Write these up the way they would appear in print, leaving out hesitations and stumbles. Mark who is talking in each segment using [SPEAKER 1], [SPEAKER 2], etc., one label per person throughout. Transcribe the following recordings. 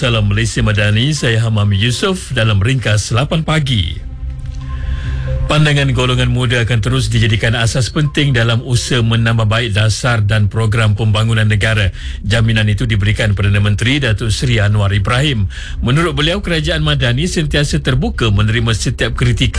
[SPEAKER 1] salam Malaysia Madani, saya Hamam Yusof dalam ringkas 8 pagi. Pandangan golongan muda akan terus dijadikan asas penting dalam usaha menambah baik dasar dan program pembangunan negara. Jaminan itu diberikan Perdana Menteri Datuk Seri Anwar Ibrahim. Menurut beliau, kerajaan Madani sentiasa terbuka menerima setiap kritik.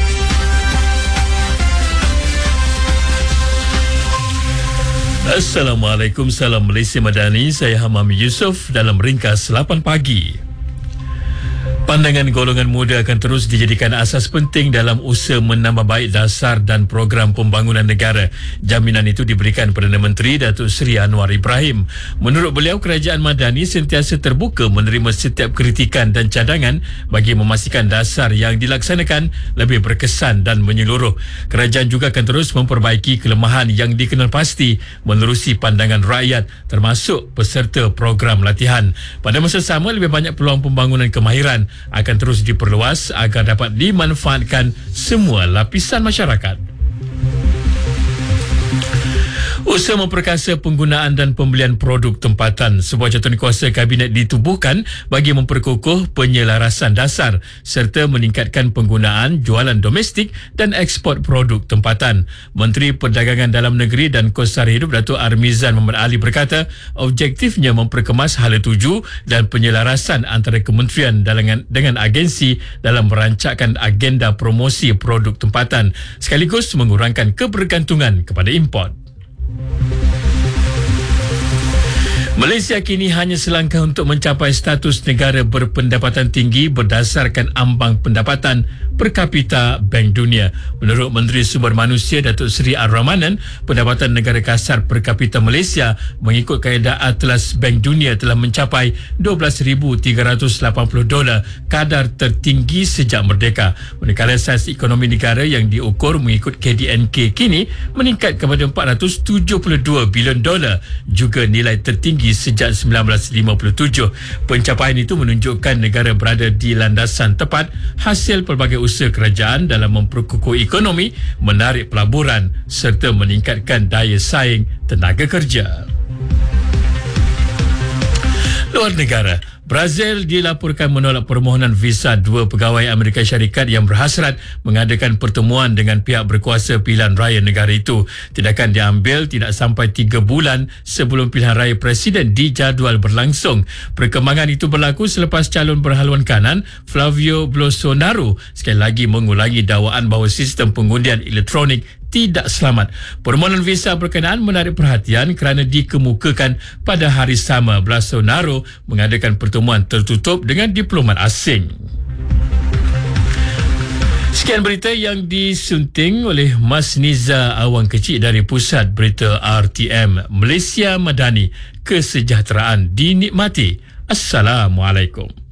[SPEAKER 1] Assalamualaikum, salam Malaysia Madani, saya Hamam Yusof dalam ringkas 8 pagi. Pandangan golongan muda akan terus dijadikan asas penting dalam usaha menambah baik dasar dan program pembangunan negara. Jaminan itu diberikan Perdana Menteri Datuk Seri Anwar Ibrahim. Menurut beliau, kerajaan Madani sentiasa terbuka menerima setiap kritikan dan cadangan bagi memastikan dasar yang dilaksanakan lebih berkesan dan menyeluruh. Kerajaan juga akan terus memperbaiki kelemahan yang dikenal pasti menerusi pandangan rakyat, termasuk peserta program latihan. Pada masa sama, lebih banyak peluang pembangunan kemahiran akan terus diperluas agar dapat dimanfaatkan semua lapisan masyarakat. Usaha memperkasa penggunaan dan pembelian produk tempatan. Sebuah jawatankuasa kabinet ditubuhkan bagi memperkukuh penyelarasan dasar serta meningkatkan penggunaan jualan domestik dan ekspor produk tempatan. Menteri Perdagangan Dalam Negeri dan Kos Sara Hidup Datuk Armizan Muhammad Ali berkata, objektifnya memperkemas hala tuju dan penyelarasan antara kementerian dengan agensi dalam merancangkan agenda promosi produk tempatan sekaligus mengurangkan kebergantungan kepada import. Malaysia kini hanya selangkah untuk mencapai status negara berpendapatan tinggi berdasarkan ambang pendapatan per kapita Bank Dunia. Menurut Menteri Sumber Manusia Datuk Seri Ar-Rahmanan, pendapatan negara kasar per kapita Malaysia mengikut kaedah Atlas Bank Dunia telah mencapai $12,380, kadar tertinggi sejak merdeka. Manakala saiz ekonomi negara yang diukur mengikut KDNK kini meningkat kepada $472 bilion, juga nilai tertinggi sejak 1957. Pencapaian itu menunjukkan negara berada di landasan tepat hasil pelbagai usaha kerajaan dalam memperkukuh ekonomi, menarik pelaburan serta meningkatkan daya saing tenaga kerja. Luar negara, Brazil dilaporkan menolak permohonan visa 2 pegawai Amerika Syarikat yang berhasrat mengadakan pertemuan dengan pihak berkuasa pilihan raya negara itu. Tindakan diambil tidak sampai 3 bulan sebelum pilihan raya presiden dijadual berlangsung. Perkembangan itu berlaku selepas calon berhaluan kanan Flavio Bolsonaro sekali lagi mengulangi dakwaan bahawa sistem pengundian elektronik tidak selamat. Permohonan visa berkenaan menarik perhatian kerana dikemukakan pada hari sama Bolsonaro mengadakan pertemuan tertutup dengan diplomat asing. Sekian berita yang disunting oleh Mas Niza Awang Kecil dari Pusat Berita RTM. Malaysia Madani, kesejahteraan dinikmati. Assalamualaikum.